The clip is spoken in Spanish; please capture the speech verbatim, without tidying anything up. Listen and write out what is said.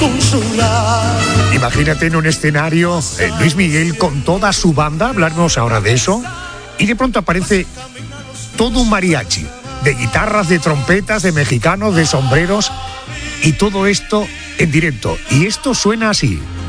Imagínate en un escenario, eh, Luis Miguel con toda su banda, hablarnos ahora de eso, y de pronto aparece todo un mariachi, de guitarras, de trompetas, de mexicanos, de sombreros, y todo esto en directo. Y esto suena así.